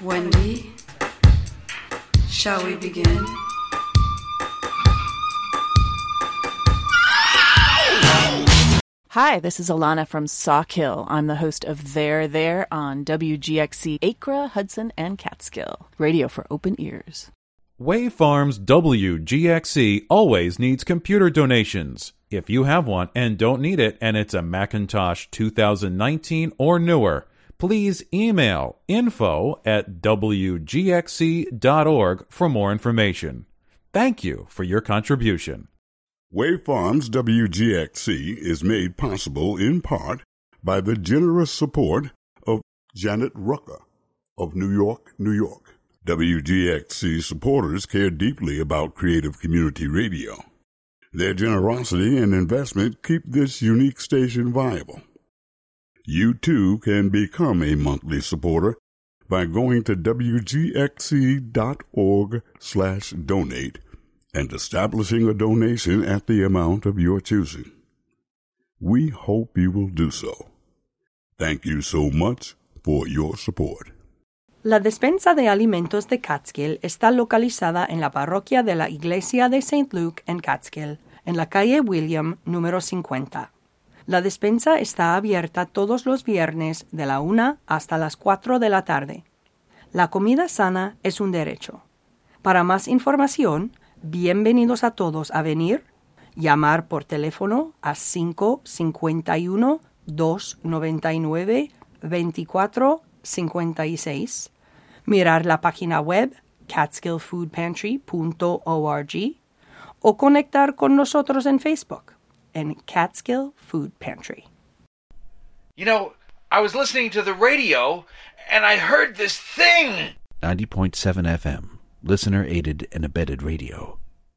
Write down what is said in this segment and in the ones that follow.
Wendy, shall we begin? Hi, this is Alana from Sawkill. I'm the host of There on WGXC Acra, Hudson, and Catskill. Radio for open ears. Wave Farms WGXC always needs computer donations. If you have one and don't need it and it's a Macintosh 2019 or newer, please email info@wgxc.org for more information. Thank you for your contribution. Wave Farms WGXC is made possible in part by the generous support of Janet Rucker of New York, New York. WGXC supporters care deeply about creative community radio. Their generosity and investment keep this unique station viable. You too can become a monthly supporter by going to wgxc.org/donate and establishing a donation at the amount of your choosing. We hope you will do so. Thank you so much for your support. La despensa de alimentos de Catskill está localizada en la parroquia de la Iglesia de St. Luke en Catskill, en la calle William, número 50. La despensa está abierta todos los viernes de la 1 hasta las 4 de la tarde. La comida sana es un derecho. Para más información, bienvenidos a todos a venir, llamar por teléfono a 551-299-2456, mirar la página web catskillfoodpantry.org o conectar con nosotros en Facebook en Catskill Food Pantry. You know, I was listening to the radio and I heard this thing. 90.7 FM. Listener-aided and abetted radio.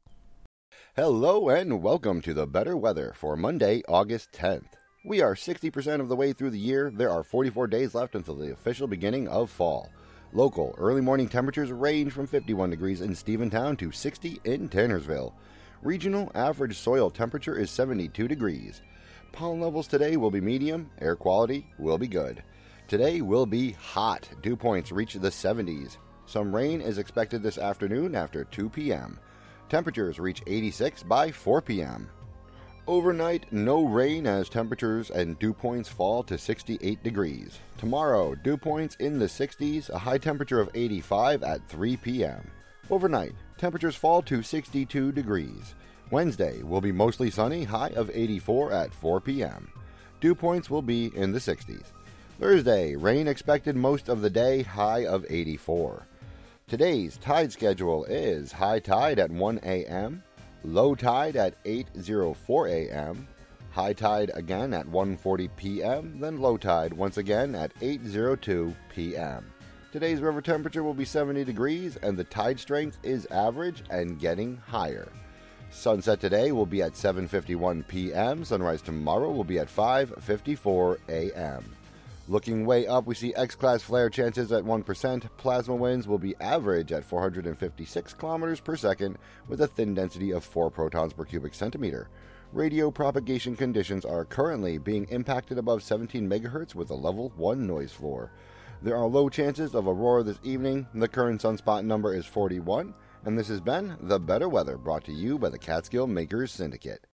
Hello and welcome to the Better Weather for Monday, August 10th. We are 60% of the way through the year. There are 44 days left until the official beginning of fall. Local early morning temperatures range from 51 degrees in Stephentown to 60 in Tannersville. Regional average soil temperature is 72 degrees. Pollen levels today will be medium. Air quality will be good. Today will be hot. Dew points reach the 70s. Some rain is expected this afternoon after 2 p.m. Temperatures reach 86 by 4 p.m. Overnight, no rain as temperatures and dew points fall to 68 degrees. Tomorrow, dew points in the 60s, a high temperature of 85 at 3 p.m. Overnight, temperatures fall to 62 degrees. Wednesday will be mostly sunny, high of 84 at 4 p.m. Dew points will be in the 60s. Thursday, rain expected most of the day, high of 84. Today's tide schedule is high tide at 1 a.m., low tide at 8:04 a.m., high tide again at 1:40 p.m., then low tide once again at 8:02 p.m. Today's river temperature will be 70 degrees and the tide strength is average and getting higher. Sunset today will be at 7:51 p.m., sunrise tomorrow will be at 5:54 a.m. Looking way up, we see X-class flare chances at 1%. Plasma winds will be average at 456 kilometers per second with a thin density of 4 protons per cubic centimeter. Radio propagation conditions are currently being impacted above 17 megahertz with a level 1 noise floor. There are low chances of aurora this evening. The current sunspot number is 41. And this has been The Better Weather, brought to you by the Catskill Makers Syndicate.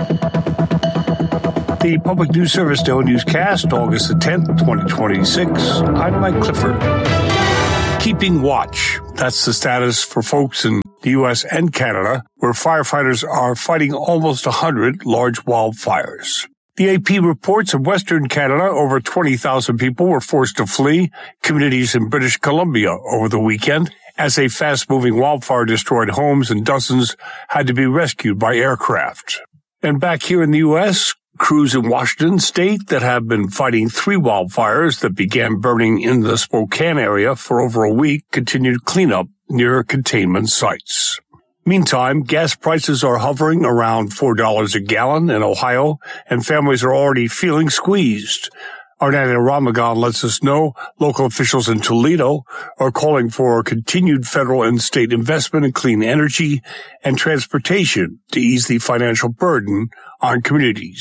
The Public News Service Daily Newscast, August the 10th, 2026. I'm Mike Clifford. Keeping watch. That's the status for folks in the U.S. and Canada, where firefighters are fighting almost 100 large wildfires. The AP reports in Western Canada, over 20,000 people were forced to flee communities in British Columbia over the weekend as a fast-moving wildfire destroyed homes and dozens had to be rescued by aircraft. And back here in the U.S., crews in Washington state that have been fighting 3 wildfires that began burning in the Spokane area for over a week continued cleanup near containment sites. Meantime, gas prices are hovering around $4 a gallon in Ohio, and families are already feeling squeezed. Arnetta Ramagan lets us know local officials in Toledo are calling for continued federal and state investment in clean energy and transportation to ease the financial burden on communities.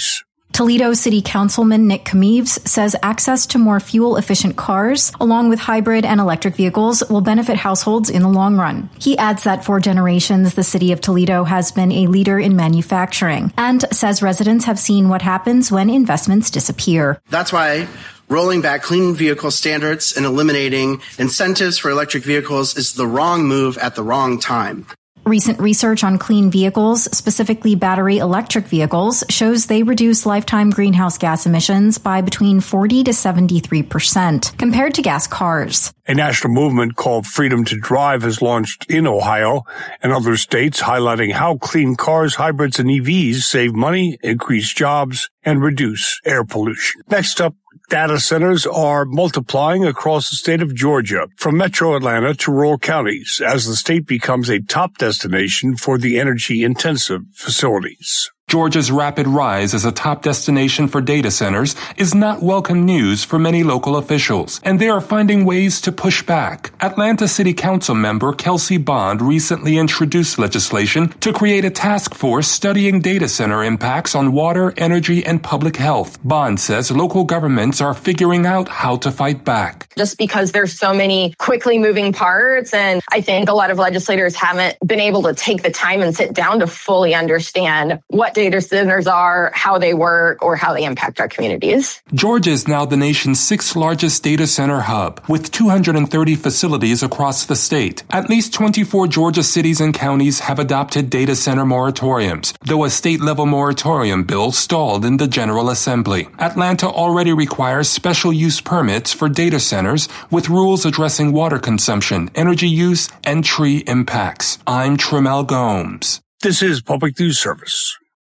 Toledo City Councilman Nick Kameeves says access to more fuel-efficient cars, along with hybrid and electric vehicles, will benefit households in the long run. He adds that for generations, the city of Toledo has been a leader in manufacturing, and says residents have seen what happens when investments disappear. That's why rolling back clean vehicle standards and eliminating incentives for electric vehicles is the wrong move at the wrong time. Recent research on clean vehicles, specifically battery electric vehicles, shows they reduce lifetime greenhouse gas emissions by between 40 to 73% compared to gas cars. A national movement called Freedom to Drive has launched in Ohio and other states, highlighting how clean cars, hybrids, and EVs save money, increase jobs, and reduce air pollution. Next up, data centers are multiplying across the state of Georgia, from metro Atlanta to rural counties, as the state becomes a top destination for the energy-intensive facilities. Georgia's rapid rise as a top destination for data centers is not welcome news for many local officials, and they are finding ways to push back. Atlanta City Council member Kelsey Bond recently introduced legislation to create a task force studying data center impacts on water, energy, and public health. Bond says local governments are figuring out how to fight back. Just because there's so many quickly moving parts, and I think a lot of legislators haven't been able to take the time and sit down to fully understand what data centers are, how they work, or how they impact our communities. Georgia is now the nation's 6th largest data center hub, with 230 facilities across the state. At least 24 Georgia cities and counties have adopted data center moratoriums, though a state-level moratorium bill stalled in the General Assembly. Atlanta already requires special use permits for data centers, with rules addressing water consumption, energy use, and tree impacts. I'm Tremel Gomes. This is Public News Service.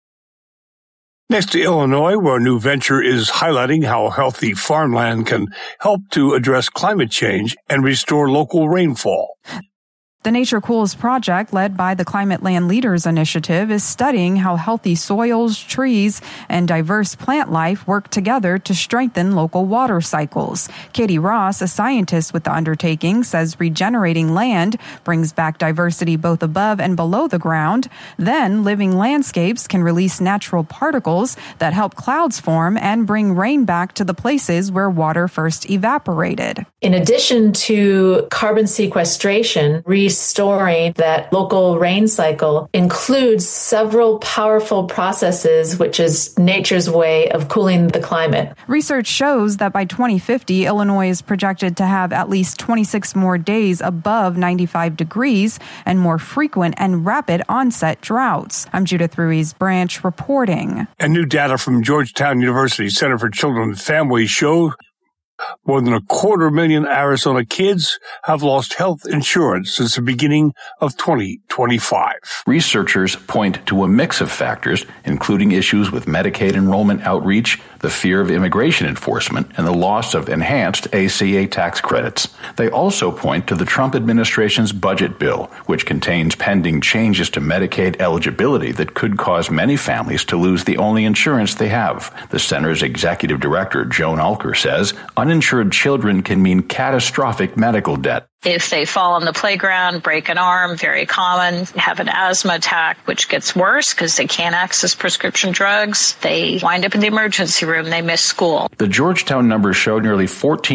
Next to Illinois, where a new venture is highlighting how healthy farmland can help to address climate change and restore local rainfall. The Nature Cools project, led by the Climate Land Leaders Initiative, is studying how healthy soils, trees, and diverse plant life work together to strengthen local water cycles. Katie Ross, a scientist with the undertaking, says regenerating land brings back diversity both above and below the ground. Then, living landscapes can release natural particles that help clouds form and bring rain back to the places where water first evaporated. In addition to carbon sequestration, restoring that local rain cycle includes several powerful processes, which is nature's way of cooling the climate. Research shows that by 2050, Illinois is projected to have at least 26 more days above 95 degrees and more frequent and rapid onset droughts. I'm Judith Ruiz-Branch reporting. And new data from Georgetown University Center for Children and Families show more than 250,000 Arizona kids have lost health insurance since the beginning of 2025. Researchers point to a mix of factors, including issues with Medicaid enrollment outreach, the fear of immigration enforcement, and the loss of enhanced ACA tax credits. They also point to the Trump administration's budget bill, which contains pending changes to Medicaid eligibility that could cause many families to lose the only insurance they have. The center's executive director, Joan Alker, says uninsured children can mean catastrophic medical debt. If they fall on the playground, break an arm, very common, have an asthma attack, which gets worse because they can't access prescription drugs, they wind up in the emergency room, they miss school. The Georgetown numbers show nearly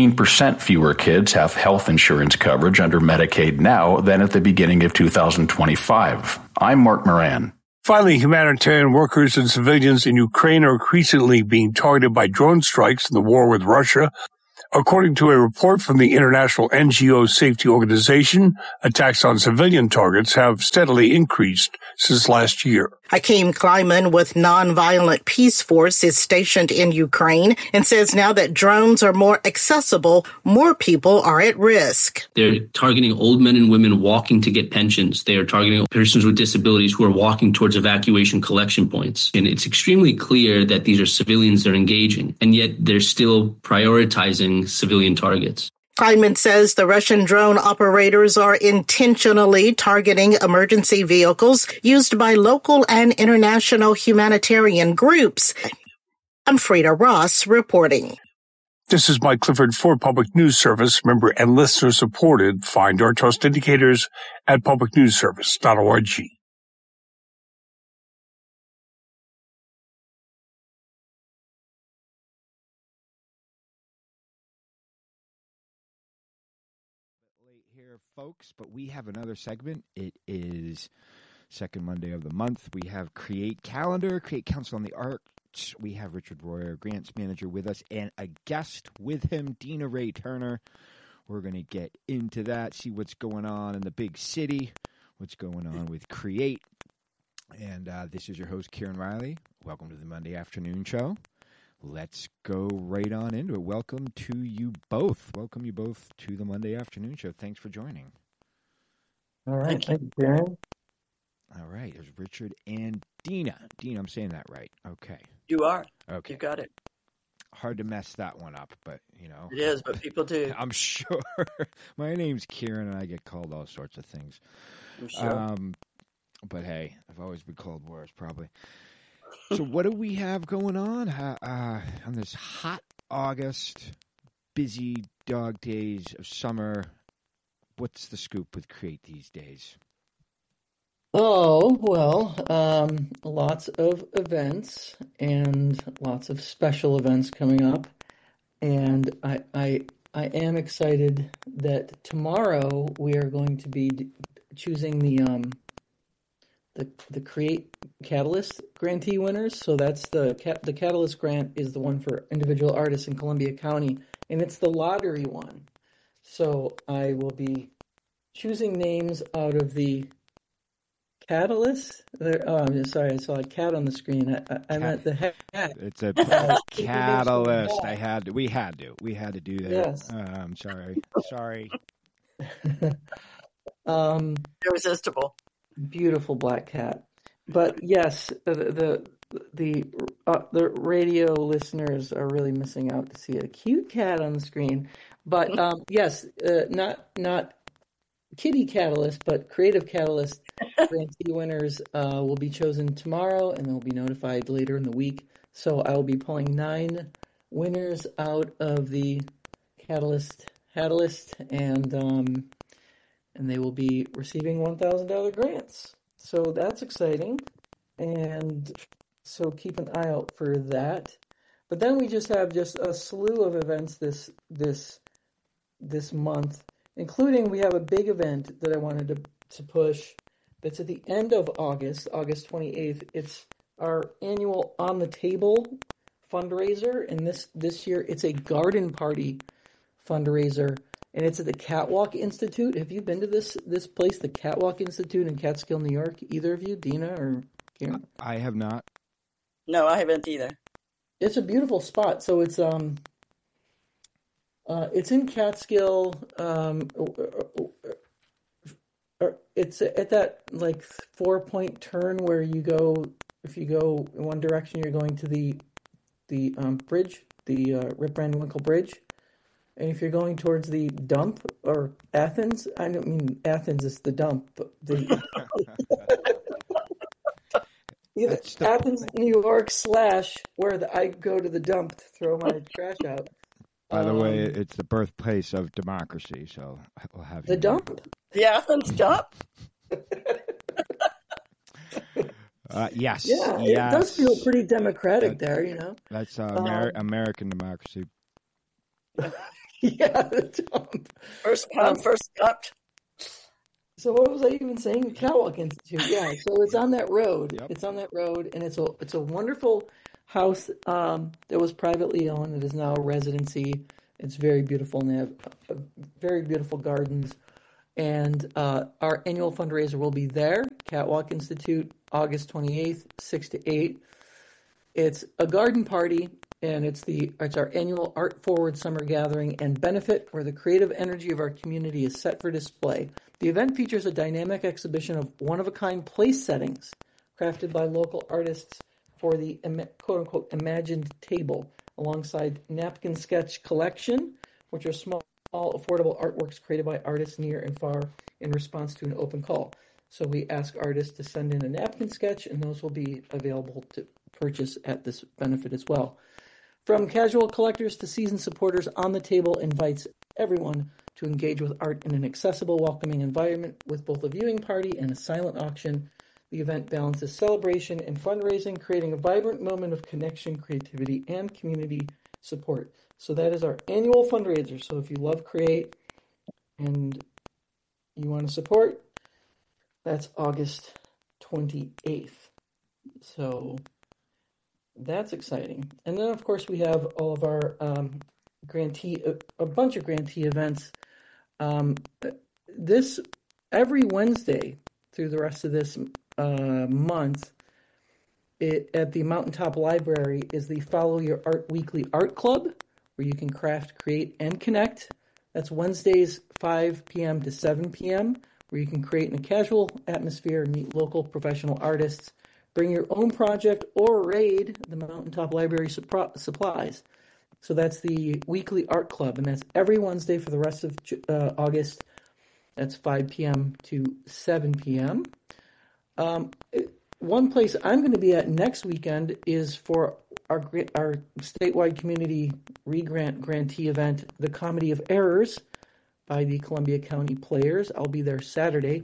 14% fewer kids have health insurance coverage under Medicaid now than at the beginning of 2025. I'm Mark Moran. Finally, humanitarian workers and civilians in Ukraine are increasingly being targeted by drone strikes in the war with Russia. According to a report from the International NGO Safety Organization, attacks on civilian targets have steadily increased since last year. Hakeem Kleiman with Nonviolent Peace Force is stationed in Ukraine and says now that drones are more accessible, more people are at risk. They're targeting old men and women walking to get pensions. They are targeting persons with disabilities who are walking towards evacuation collection points. And it's extremely clear that these are civilians they're engaging, and yet they're still prioritizing civilian targets. Kleiman says the Russian drone operators are intentionally targeting emergency vehicles used by local and international humanitarian groups. I'm Frida Ross reporting. This is Mike Clifford for Public News Service, member and listener supported. Find our trust indicators at publicnewsservice.org. here, folks, but we have another segment. It is second Monday of the month. We have Create Calendar, Create Council on the Arts. We have Richard Royer, Grants Manager, with us, and a guest with him, Dina Ray Turner. We're going to get into that, see what's going on in the big city, what's going on with Create. And this is your host, Kieran Riley. Welcome to the Monday Afternoon Show. Let's go right on into it. Welcome you both to the Monday Afternoon Show. Thanks for joining. All right. Thank you, Kieran. All right. There's Richard and Dina. Dina, I'm saying that right. Okay. You are. Okay. You got it. Hard to mess that one up, but, you know. It is, but people do. I'm sure. My name's Kieran, and I get called all sorts of things. I'm sure. But, hey, I've always been called worse, probably. So what do we have going on this hot August, busy dog days of summer? What's the scoop with Create these days? Oh, well, lots of events and lots of special events coming up. And I am excited that tomorrow we are going to be choosing the Create Catalyst grantee winners. So that's the Catalyst grant is the one for individual artists in Columbia County, and it's the lottery one. So I will be choosing names out of the Catalyst. I'm sorry, I saw a cat on the screen. I meant the hat. It's a catalyst. We had to do that. Yes. I'm sorry. Irresistible. Beautiful black cat. But yes, the radio listeners are really missing out to see a cute cat on the screen. But yes, not Kitty Catalyst, but Creative Catalyst grantee winners will be chosen tomorrow, and they'll be notified later in the week. So I will be pulling 9 winners out of the Catalyst, and they will be receiving $1,000 grants. So that's exciting. And so keep an eye out for that. But then we just have a slew of events this month, including we have a big event that I wanted to push that's at the end of August 28th. It's our annual On the Table fundraiser. And this year it's a garden party fundraiser. And it's at the Catwalk Institute. Have you been to this place, the Catwalk Institute in Catskill, New York? Either of you, Dina or Kieran? I have not. No, I haven't either. It's a beautiful spot. So it's in Catskill. It's at that 4-point turn where you go. If you go in one direction, you're going to the bridge, the Rip Van Winkle Bridge. And if you're going towards the dump or Athens, I don't mean Athens is the dump, but Athens, New York / where I go to the dump to throw my trash out. By the way, it's the birthplace of democracy, so we'll have the dump. The Athens dump. Yes. Yeah, yes. It does feel pretty democratic there, you know. That's American democracy. Yeah, the dump. First come, first dumped. So what was I even saying? The Catwalk Institute. Yeah, so it's on that road. Yep. It's on that road, and it's a wonderful house that was privately owned. It is now a residency. It's very beautiful, and they have very beautiful gardens. And our annual fundraiser will be there, Catwalk Institute, August 28th, 6 to 8. It's a garden party. And it's our annual Art Forward Summer Gathering and Benefit, where the creative energy of our community is set for display. The event features a dynamic exhibition of one-of-a-kind place settings crafted by local artists for the quote-unquote imagined table, alongside Napkin Sketch Collection, which are small, affordable artworks created by artists near and far in response to an open call. So we ask artists to send in a napkin sketch, and those will be available to purchase at this benefit as well. From casual collectors to seasoned supporters, On the Table invites everyone to engage with art in an accessible, welcoming environment with both a viewing party and a silent auction. The event balances celebration and fundraising, creating a vibrant moment of connection, creativity, and community support. So that is our annual fundraiser. So if you love Create and you want to support, that's August 28th. So that's exciting. And then, of course, we have all of our grantee, a bunch of grantee events. This every Wednesday through the rest of this month, at the Mountaintop Library is the Follow Your Art Weekly Art Club, where you can craft, create, and connect. That's Wednesdays, 5 p.m. to 7 p.m., where you can create in a casual atmosphere and meet local professional artists. Bring your own project or raid the Mountaintop Library supplies. So that's the Weekly Art Club, and that's every Wednesday for the rest of August. That's 5 p.m. to 7 p.m. One place I'm going to be at next weekend is for our statewide community grantee event, The Comedy of Errors, by the Columbia County Players. I'll be there Saturday.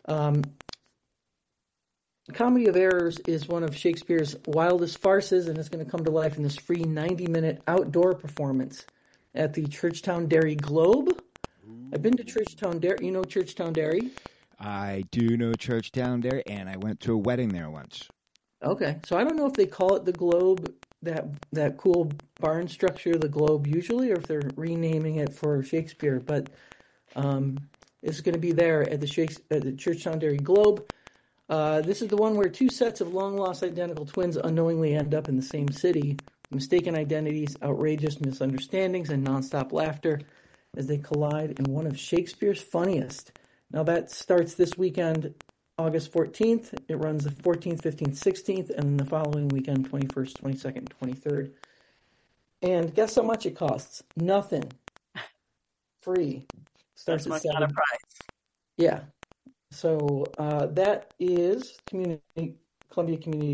Comedy of Errors is one of Shakespeare's wildest farces, and it's going to come to life in this free 90-minute outdoor performance at the Churchtown Dairy Globe. I've been to Churchtown Dairy. You know Churchtown Dairy? I do know Churchtown Dairy, and I went to a wedding there once. Okay. So I don't know if they call it the Globe, that cool barn structure, the Globe usually, or if they're renaming it for Shakespeare, but it's going to be there at the Churchtown Dairy Globe. This is the one where two sets of long-lost identical twins unknowingly end up in the same city. Mistaken identities, outrageous misunderstandings, and nonstop laughter as they collide in one of Shakespeare's funniest. Now that starts this weekend, August 14th. It runs the 14th, 15th, 16th, and then the following weekend, 21st, 22nd, 23rd. And guess how much it costs? Nothing. Free. Starts That's at my kind of price. Yeah. So that is Columbia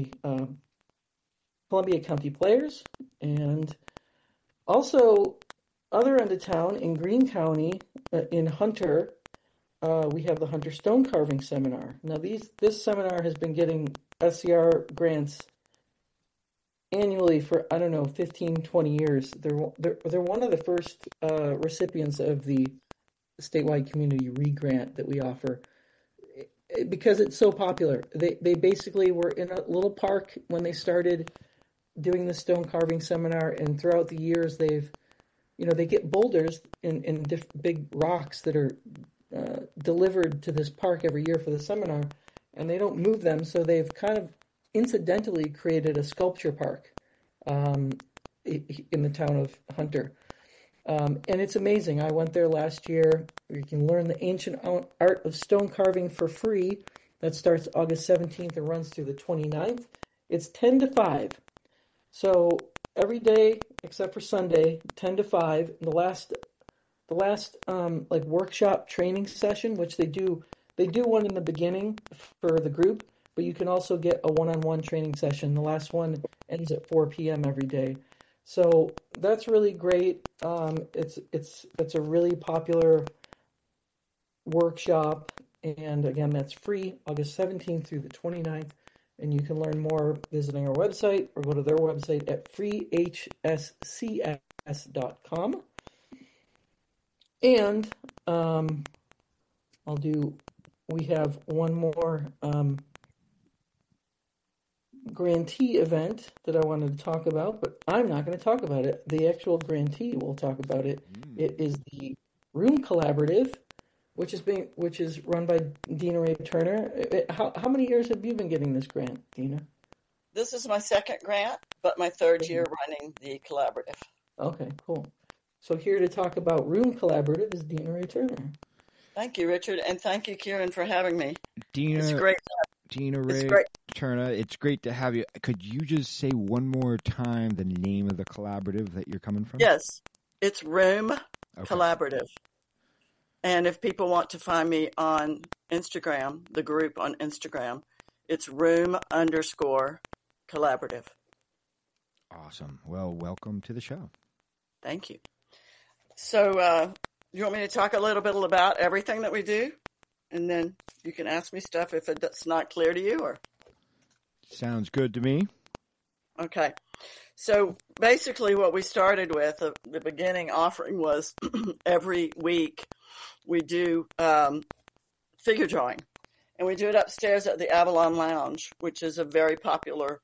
County Players, and also other end of town in Greene County, in Hunter, we have the Hunter Stone Carving Seminar. Now this seminar has been getting SCR grants annually for, 15, 20 years. They're one of the first recipients of the statewide community re-grant that we offer. Because it's so popular. They basically were in a little park when they started doing the stone carving seminar, and throughout the years they get boulders in big rocks that are delivered to this park every year for the seminar, and they don't move them, so they've kind of incidentally created a sculpture park in the town of Hunter. And it's amazing. I went there last year. You can learn the ancient art of stone carving for free. That starts August 17th and runs through the 29th. It's 10 to 5. So every day except for Sunday, 10 to 5. The last workshop training session, which they do one in the beginning for the group, but you can also get a one-on-one training session. The last one ends at 4 p.m. every day. So that's really great. It's a really popular workshop, and again, that's free, August 17th through the 29th, and you can learn more visiting our website or go to their website at freehscs.com. And we have one more grantee event that I wanted to talk about, but I'm not going to talk about it. The actual grantee will talk about it. It is the Room Collaborative, which is run by Dina Ray Turner. How many years have you been getting this grant, Dina? This is my second grant, but my third year running the collaborative. Okay, cool. So here to talk about Room Collaborative is Dina Ray Turner. Thank you, Richard, and thank you, Kieran, for having me. Dina, it's great. Dina Ray Turner, it's great to have you. Could you just say one more time the name of the collaborative that you're coming from? Yes, it's Room Collaborative. And if people want to find me on Instagram, the group on Instagram, it's room_collaborative. Awesome. Well, welcome to the show. Thank you. So you want me to talk a little bit about everything that we do? And then you can ask me stuff if it's not clear to you. Or sounds good to me. Okay. So basically what we started with, the beginning offering was every week we do figure drawing. And we do it upstairs at the Avalon Lounge, which is a very popular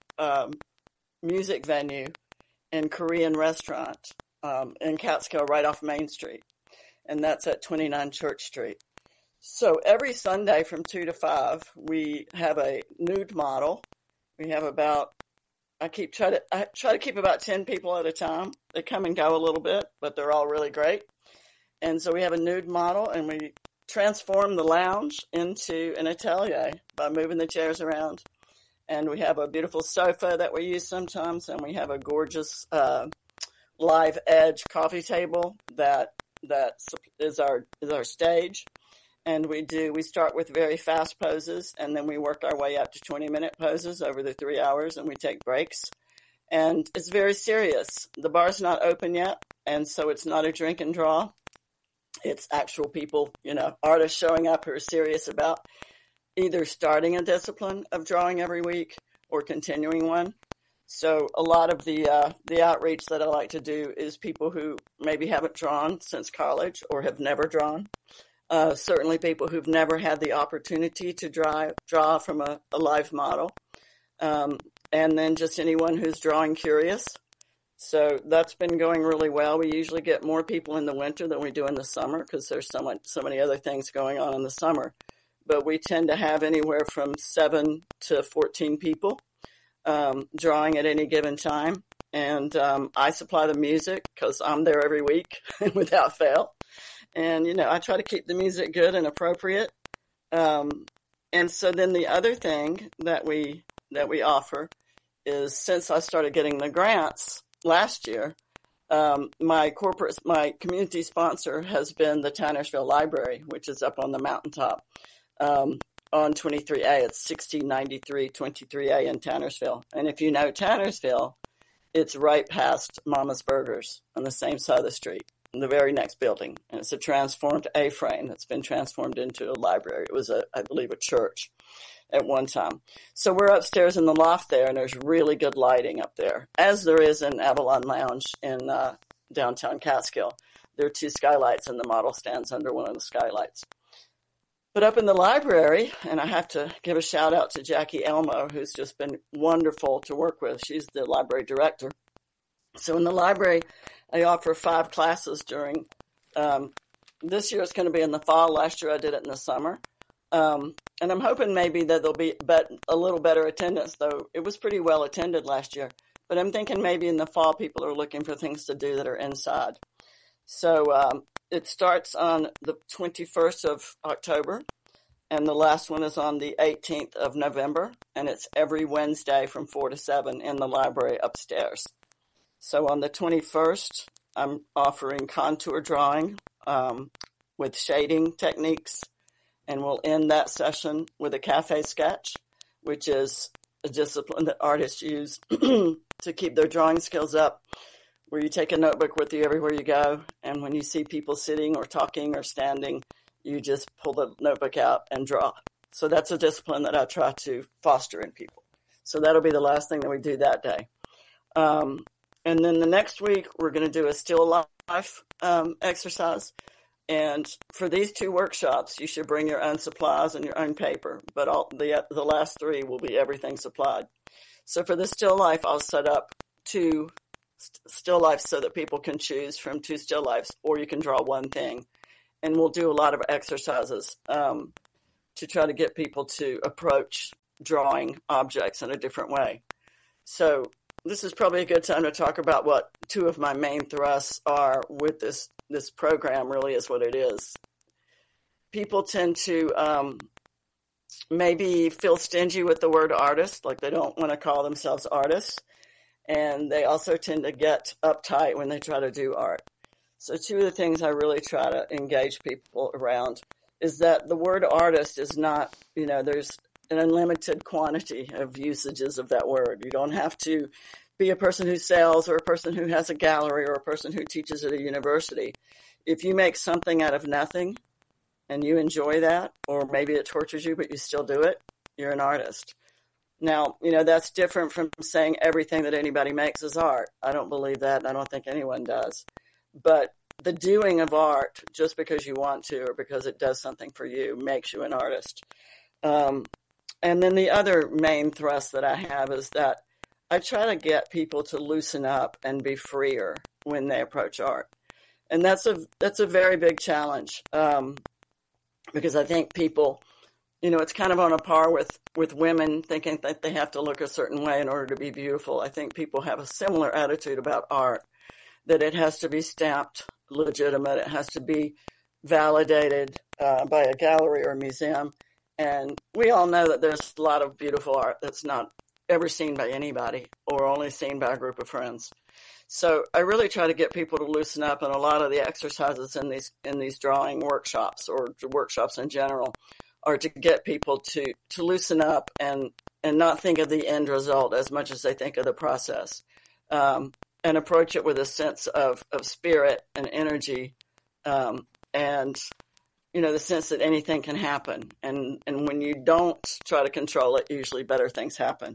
music venue and Korean restaurant in Catskill right off Main Street. And that's at 29 Church Street. So every Sunday from 2 to 5, we have a nude model. We have I try to keep about 10 people at a time. They come and go a little bit, but they're all really great. And so we have a nude model, and we transform the lounge into an atelier by moving the chairs around. And we have a beautiful sofa that we use sometimes, and we have a gorgeous live edge coffee table that is our stage. And we start with very fast poses, and then we work our way up to 20-minute poses over the 3 hours, and we take breaks. And it's very serious. The bar's not open yet, and so it's not a drink and draw. It's actual people, artists showing up who are serious about either starting a discipline of drawing every week or continuing one. So a lot of the outreach that I like to do is people who maybe haven't drawn since college or have never drawn. Certainly people who've never had the opportunity to draw from a live model. And then just anyone who's drawing curious. So that's been going really well. We usually get more people in the winter than we do in the summer because there's so many other things going on in the summer. But we tend to have anywhere from 7 to 14 people drawing at any given time. And I supply the music because I'm there every week without fail. And, I try to keep the music good and appropriate. And so then the other thing that we offer is, since I started getting the grants last year, my community sponsor has been the Tannersville Library, which is up on the mountaintop on 23A. It's 1693 23A in Tannersville. And if you know Tannersville, it's right past Mama's Burgers on the same side of the street, in the very next building. And it's a transformed A-frame that's been transformed into a library. It was, I believe, a church at one time. So we're upstairs in the loft there, and there's really good lighting up there, as there is in Avalon Lounge in downtown Catskill. There are 2 skylights, and the model stands under one of the skylights. But up in the library, and I have to give a shout out to Jackie Elmo, who's just been wonderful to work with. She's the library director. So in the library, I offer 5 classes during, this year it's going to be in the fall. Last year I did it in the summer. And I'm hoping maybe that there'll be a little better attendance, though it was pretty well attended last year. But I'm thinking maybe in the fall people are looking for things to do that are inside. So it starts on the 21st of October, and the last one is on the 18th of November, and it's every Wednesday from 4 to 7 in the library upstairs. So on the 21st, I'm offering contour drawing with shading techniques. And we'll end that session with a cafe sketch, which is a discipline that artists use to keep their drawing skills up, where you take a notebook with you everywhere you go. And when you see people sitting or talking or standing, you just pull the notebook out and draw. So that's a discipline that I try to foster in people. So that'll be the last thing that we do that day. And then the next week, we're going to do a still life exercise. And for these 2 workshops, you should bring your own supplies and your own paper. But the last 3 will be everything supplied. So for the still life, I'll set up 2 still lifes so that people can choose from 2 still lifes, or you can draw one thing. And we'll do a lot of exercises to try to get people to approach drawing objects in a different way. So this is probably a good time to talk about what 2 of my main thrusts are with this program. Really is what it is. People tend to maybe feel stingy with the word artist, like they don't want to call themselves artists. And they also tend to get uptight when they try to do art. So 2 of the things I really try to engage people around is that the word artist is not, there's an unlimited quantity of usages of that word. You don't have to be a person who sells or a person who has a gallery or a person who teaches at a university. If you make something out of nothing and you enjoy that, or maybe it tortures you, but you still do it, you're an artist. Now, that's different from saying everything that anybody makes is art. I don't believe that, and I don't think anyone does. But the doing of art just because you want to or because it does something for you makes you an artist. And then the other main thrust that I have is that I try to get people to loosen up and be freer when they approach art. And that's a very big challenge, because I think people, it's kind of on a par with women thinking that they have to look a certain way in order to be beautiful. I think people have a similar attitude about art, that it has to be stamped legitimate. It has to be validated by a gallery or a museum. And we all know that there's a lot of beautiful art that's not ever seen by anybody or only seen by a group of friends. So I really try to get people to loosen up, and a lot of the exercises in these drawing workshops or workshops in general are to get people to loosen up and not think of the end result as much as they think of the process, and approach it with a sense of spirit and energy, and the sense that anything can happen. And when you don't try to control it, usually better things happen.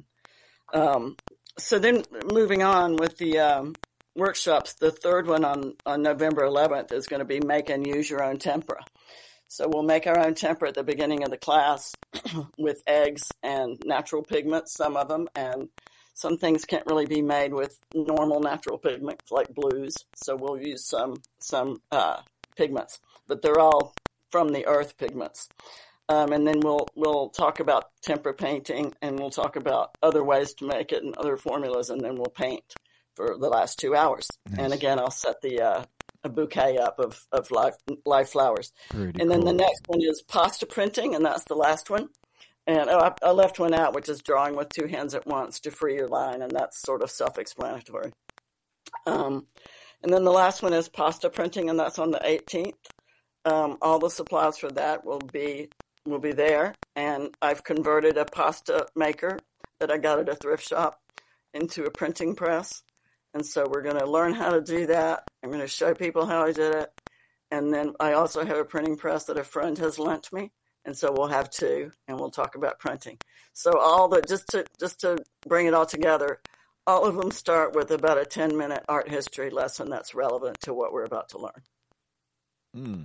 So then moving on with the workshops, the third one on November 11th is going to be make and use your own tempera. So we'll make our own tempera at the beginning of the class with eggs and natural pigments, some of them, and some things can't really be made with normal natural pigments like blues. So we'll use some pigments, but they're all from the earth pigments. And then we'll talk about tempera painting, and we'll talk about other ways to make it and other formulas, and then we'll paint for the last 2 hours. Nice. And again, I'll set a bouquet up of live flowers. Pretty and then cool. The next one is pasta printing, and that's the last one. And I left one out, which is drawing with two hands at once to free your line, and that's sort of self-explanatory. And then the last one is pasta printing, and that's on the 18th. All the supplies for that will be there, and I've converted a pasta maker that I got at a thrift shop into a printing press. And so we're going to learn how to do that. I'm going to show people how I did it. And then I also have a printing press that a friend has lent me. And so we'll have two, and we'll talk about printing. So just to bring it all together, all of them start with about a 10-minute art history lesson that's relevant to what we're about to learn.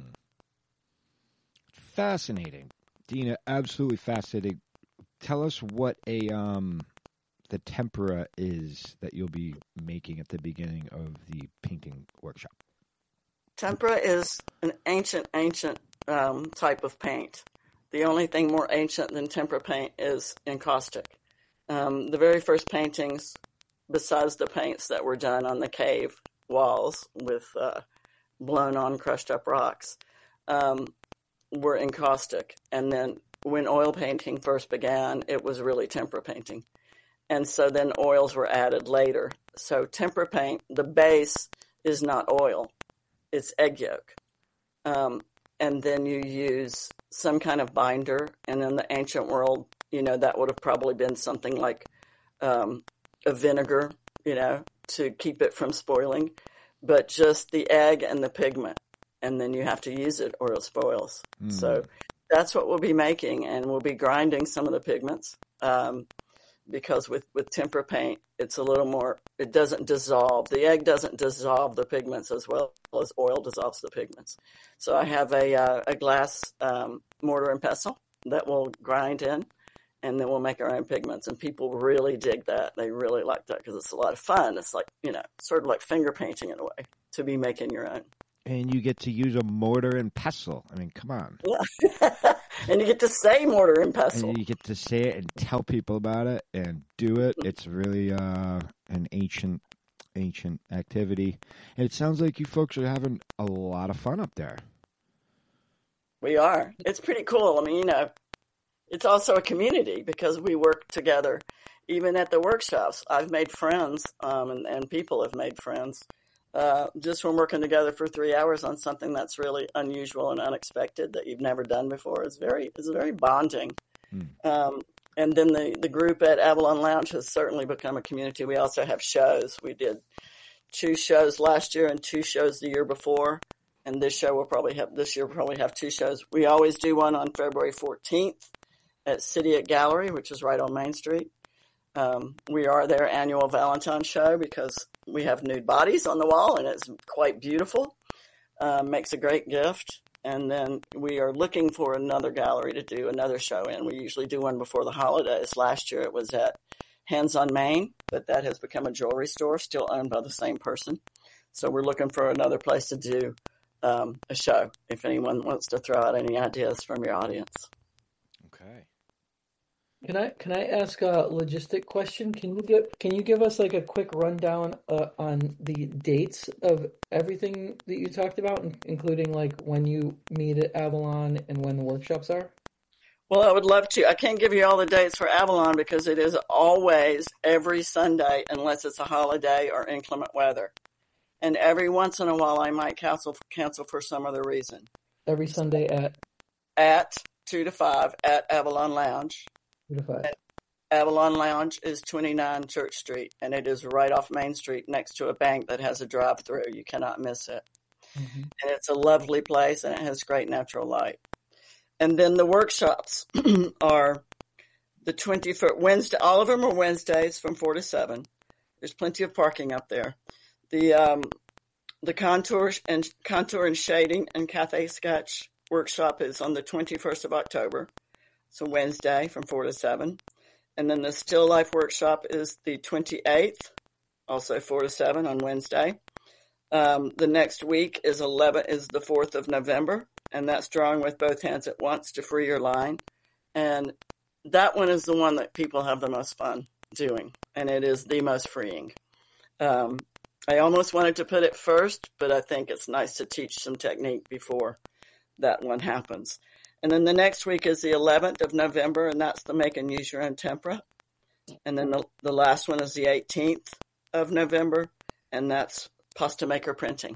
Fascinating. Dina, absolutely fascinating. Tell us what the tempera is that you'll be making at the beginning of the painting workshop. Tempera is an ancient type of paint. The only thing more ancient than tempera paint is encaustic. The very first paintings, besides the paints that were done on the cave walls with blown-on, crushed-up rocks, were encaustic. And then when oil painting first began, it was really tempera painting. And so then oils were added later. So tempera paint, the base is not oil, it's egg yolk. And then you use some kind of binder. And in the ancient world, that would have probably been something like a vinegar, to keep it from spoiling. But just the egg and the pigment. And then you have to use it or it spoils. So that's what we'll be making. And we'll be grinding some of the pigments. Because with tempera paint, it's a little more, it doesn't dissolve. The egg doesn't dissolve the pigments as well as oil dissolves the pigments. So I have a glass mortar and pestle that we'll grind in, and then we'll make our own pigments. And people really dig that. They really like that because it's a lot of fun. It's like, sort of like finger painting in a way, to be making your own. And you get to use a mortar and pestle. I mean, come on. Yeah. And you get to say mortar and pestle. And you get to say it and tell people about it and do it. It's really an ancient activity. And it sounds like you folks are having a lot of fun up there. We are. It's pretty cool. I mean, it's also a community because we work together. Even at the workshops, I've made friends, and people have made friends. Just from working together for 3 hours on something that's really unusual and unexpected that you've never done before is very bonding. And then the group at Avalon Lounge has certainly become a community. We also have shows. We did 2 shows last year and 2 shows the year before. And this year we'll probably have 2 shows. We always do one on February 14th at City at Gallery, which is right on Main Street. We are their annual Valentine show because we have nude bodies on the wall and it's quite beautiful. makes a great gift. And then we are looking for another gallery to do another show in. We usually do one before the holidays. Last year it was at Hands on Main, but that has become a jewelry store, still owned by the same person. So we're looking for another place to do a show, if anyone wants to throw out any ideas from your audience. Okay. Can I ask a logistic question? Can you give us like a quick rundown on the dates of everything that you talked about, including like when you meet at Avalon and when the workshops are? Well, I would love to. I can't give you all the dates for Avalon because it is always every Sunday unless it's a holiday or inclement weather. And every once in a while I might cancel for some other reason. Every Sunday at 2 to 5 at Avalon Lounge. 2 to 5. Avalon Lounge is 29 Church Street, and it is right off Main Street next to a bank that has a drive-through. You cannot miss it. Mm-hmm. And it's a lovely place, and it has great natural light. And then the workshops are the 21st Wednesday. All of them are Wednesdays from 4 to 7. There's plenty of parking up there. The contour and shading and Cathay Sketch workshop is on the 21st of October. So Wednesday from 4 to 7. And then the Still Life workshop is the 28th, also 4 to 7 on Wednesday. The next week is the 4th of November, and that's Drawing with Both Hands at Once to Free Your Line. And that one is the one that people have the most fun doing, and it is the most freeing. I almost wanted to put it first, but I think it's nice to teach some technique before that one happens. And then the next week is the 11th of November, and that's the Make and Use Your Own Tempera. And then the last one is the 18th of November, and that's Pasta Maker Printing.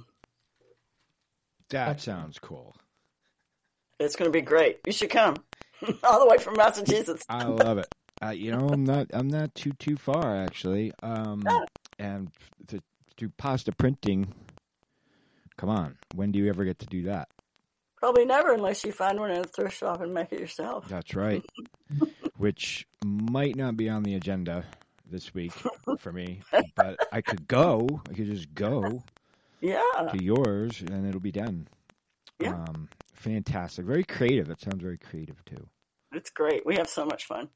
That sounds cool. It's going to be great. You should come all the way from Massachusetts. I love it. I'm not too far actually. And to do pasta printing, come on. When do you ever get to do that? Probably never, unless you find one in a thrift shop and make it yourself. That's right. Which might not be on the agenda this week for me, but I could go. I could just go. Yeah. To yours, and it'll be done. Yeah. Fantastic. Very creative. That sounds very creative too. It's great. We have so much fun.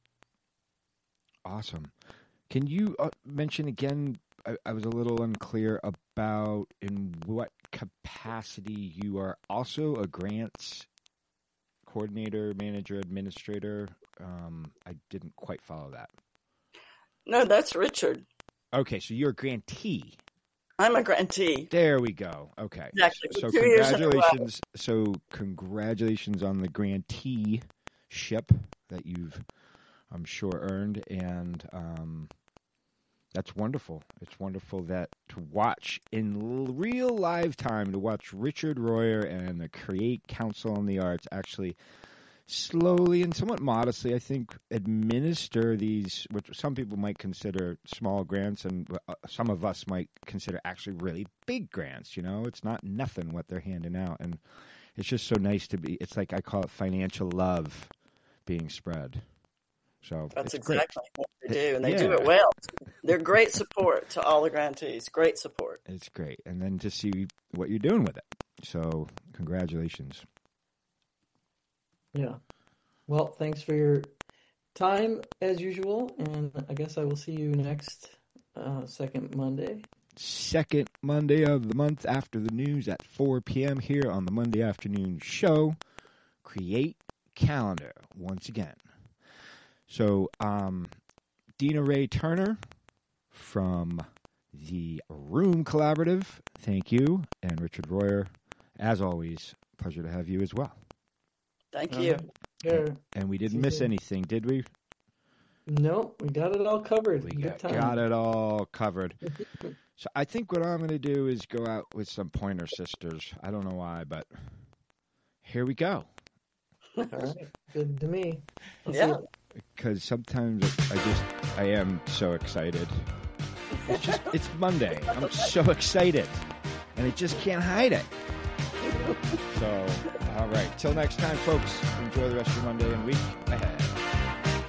Awesome. Can you mention again? I was a little unclear about in what capacity you are also a grants coordinator, manager, administrator. I didn't quite follow that. No, that's Richard. Okay, so you're a grantee. I'm a grantee. There we go. Okay. Exactly. So congratulations. So congratulations on the grantee-ship that you've, I'm sure, earned, and that's wonderful. It's wonderful that to watch in real live time, to watch Richard Royer and the Create Council on the Arts actually slowly and somewhat modestly, I think, administer these, which some people might consider small grants, and some of us might consider actually really big grants. You know, it's not nothing what they're handing out, and it's just so nice to be. It's like I call it financial love being spread. So that's exactly what they do, and they do it well. They're great support to all the grantees. Great support. It's great, and then to see what you're doing with it. So congratulations. Yeah. Well, thanks for your time as usual, and I guess I will see you next second Monday. Second Monday of the month after the news at 4 p.m. here on the Monday afternoon show. Create Calendar once again. So, Dina Ray Turner from the Room Collaborative, thank you. And Richard Royer, as always, pleasure to have you as well. Thank you. And we didn't miss anything, did we? No, we got it all covered. We got it all covered. So I think what I'm going to do is go out with some Pointer Sisters. I don't know why, but here we go. All right. Good to me. Yeah. Because sometimes I am so excited. It's Monday. I'm so excited. And I just can't hide it. So, all right. Till next time, folks. Enjoy the rest of your Monday and week ahead.